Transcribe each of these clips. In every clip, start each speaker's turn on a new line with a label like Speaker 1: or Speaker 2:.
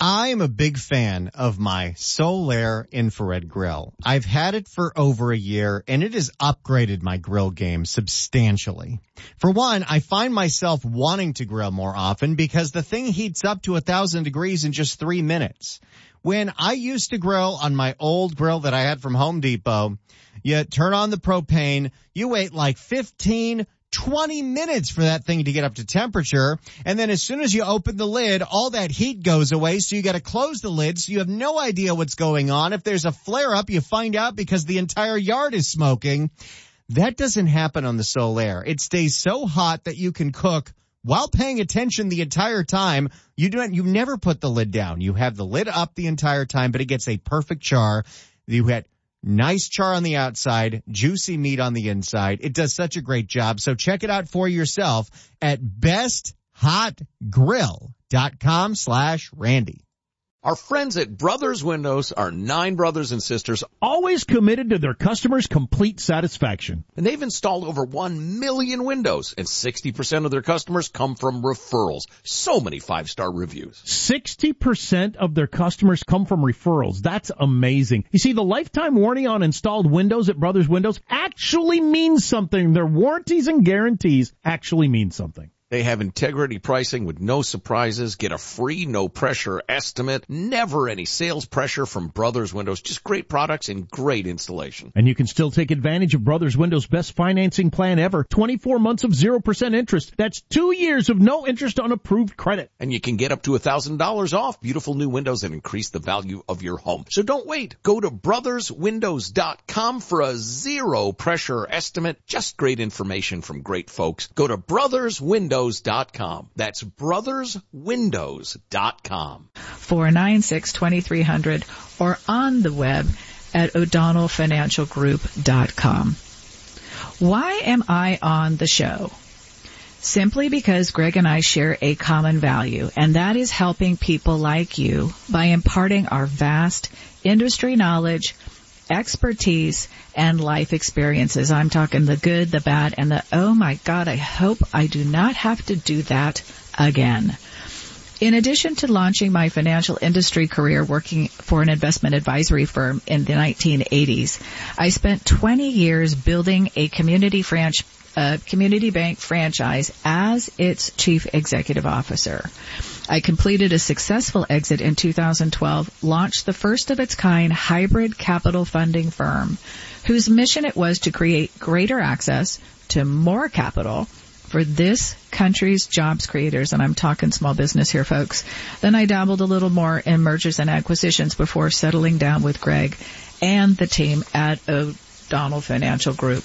Speaker 1: I'm a big fan of my Solaire infrared grill. I've had it for over a year, and it has upgraded my grill game substantially. For one, I find myself wanting to grill more often because the thing heats up to 1,000 degrees in just 3 minutes. When I used to grill on my old grill that I had from Home Depot, you turn on the propane, you wait like 20 minutes for that thing to get up to temperature. And then as soon as you open the lid, all that heat goes away. So you got to close the lid. So you have no idea what's going on. If there's a flare up, you find out because the entire yard is smoking. That doesn't happen on the Solaire. It stays so hot that you can cook while paying attention the entire time. You never put the lid down. You have the lid up the entire time, but it gets a perfect char. You get nice char on the outside, juicy meat on the inside. It does such a great job. So check it out for yourself at besthotgrill.com/Randy.
Speaker 2: Our friends at Brothers Windows are 9 brothers and sisters,
Speaker 3: always committed to their customers' complete satisfaction.
Speaker 2: And they've installed over 1 million windows, and 60% of their customers come from referrals. So many 5-star reviews.
Speaker 3: 60% of their customers come from referrals. That's amazing. You see, the lifetime warranty on installed windows at Brothers Windows actually means something. Their warranties and guarantees actually mean something.
Speaker 2: They have integrity pricing with no surprises. Get a free, no-pressure estimate. Never any sales pressure from Brothers Windows. Just great products and great installation.
Speaker 3: And you can still take advantage of Brothers Windows' best financing plan ever. 24 months of 0% interest. That's 2 years of no interest on approved credit.
Speaker 2: And you can get up to $1,000 off beautiful new windows and increase the value of your home. So don't wait. Go to brotherswindows.com for a zero-pressure estimate. Just great information from great folks. Go to brotherswindows.com. That's brotherswindows.com.
Speaker 4: 496-2300 or on the web at o'donnellfinancialgroup.com. Why am I on the show? Simply because Greg and I share a common value, and that is helping people like you by imparting our vast industry knowledge, expertise, and life experiences. I'm talking the good, the bad, and the, oh my God, I hope I do not have to do that again. In addition to launching my financial industry career working for an investment advisory firm in the 1980s, I spent 20 years building a community bank franchise as its chief executive officer. I completed a successful exit in 2012, launched the first of its kind hybrid capital funding firm, whose mission it was to create greater access to more capital for this country's jobs creators, and I'm talking small business here, folks. Then I dabbled a little more in mergers and acquisitions before settling down with Greg and the team at O'Donnell Financial Group.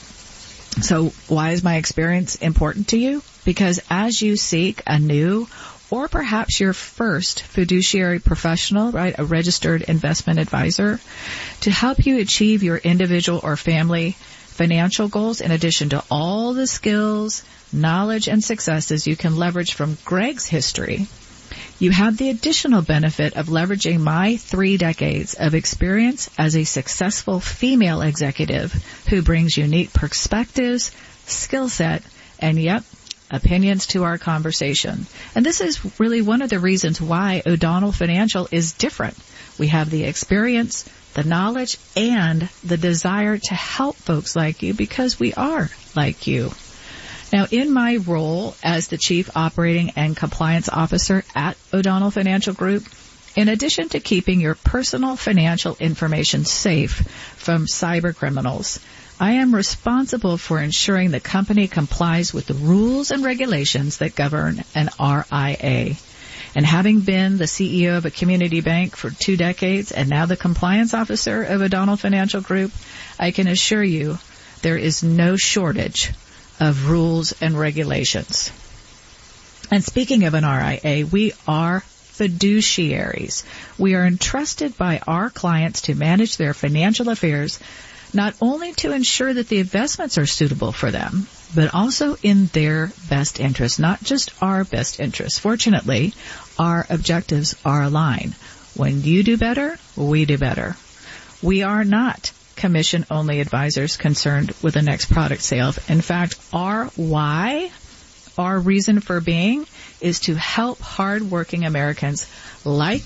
Speaker 4: So why is my experience important to you? Because as you seek a new or perhaps your first fiduciary professional, right, a registered investment advisor, to help you achieve your individual or family financial goals, in addition to all the skills, knowledge, and successes you can leverage from Greg's history, you have the additional benefit of leveraging my 3 decades of experience as a successful female executive who brings unique perspectives, skill set, and opinions to our conversation. And this is really one of the reasons why O'Donnell Financial is different. We have the experience, the knowledge, and the desire to help folks like you because we are like you. Now, in my role as the Chief Operating and Compliance Officer at O'Donnell Financial Group, in addition to keeping your personal financial information safe from cyber criminals, I am responsible for ensuring the company complies with the rules and regulations that govern an RIA. And having been the CEO of a community bank for 2 decades and now the compliance officer of O'Donnell Financial Group, I can assure you there is no shortage of rules and regulations. And speaking of an RIA, we are fiduciaries. We are entrusted by our clients to manage their financial affairs, not only to ensure that the investments are suitable for them, but also in their best interest, not just our best interest. Fortunately, our objectives are aligned. When you do better, we do better. We are not commission-only advisors concerned with the next product sale. In fact, our why, our reason for being, is to help hardworking Americans like